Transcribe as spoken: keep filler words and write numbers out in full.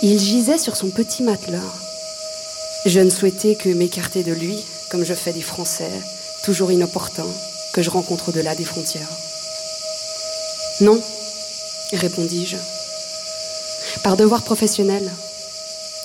Il gisait sur son petit matelas. Je ne souhaitais que m'écarter de lui, comme je fais des Français, toujours inopportuns, que je rencontre au-delà des frontières. Non, répondis-je. Par devoir professionnel,